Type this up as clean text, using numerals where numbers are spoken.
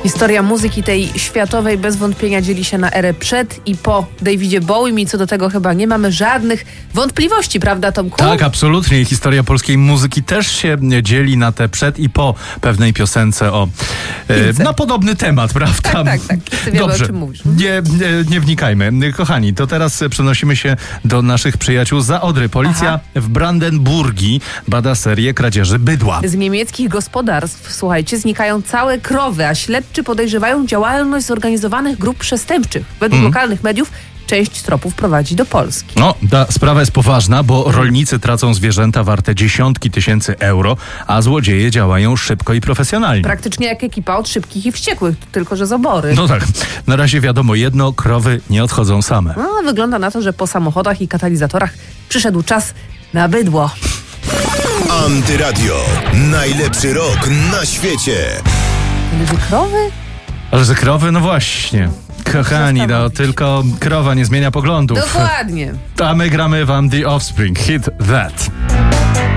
Historia muzyki tej światowej bez wątpienia dzieli się na erę przed i po Davidzie Bowiem i co do tego chyba nie mamy żadnych wątpliwości, prawda, Tomku? Tak, absolutnie. Historia polskiej muzyki też się dzieli na te przed i po pewnej piosence na podobny temat, prawda? Tak. Wiemy, Dobrze, o czym mówisz. nie wnikajmy. Kochani, to teraz przenosimy się do naszych przyjaciół za Odry. Policja w Brandenburgii bada serię kradzieży bydła. Z niemieckich gospodarstw, słuchajcie, znikają całe krowy, a śledczy podejrzewają działalność zorganizowanych grup przestępczych. Według lokalnych mediów część tropów prowadzi do Polski. No, ta sprawa jest poważna, bo rolnicy tracą zwierzęta warte dziesiątki tysięcy euro, a złodzieje działają szybko i profesjonalnie. Praktycznie jak ekipa od szybkich i wściekłych, tylko że z Obory. No tak, na razie wiadomo jedno, krowy nie odchodzą same. No, wygląda na to, że po samochodach i katalizatorach przyszedł czas na bydło. Antyradio. Najlepszy rok na świecie. Gdyby krowy? Ale że krowy? No właśnie. Kochani, no tylko krowa nie zmienia poglądów. Dokładnie. A my gramy wam The Offspring. Hit That.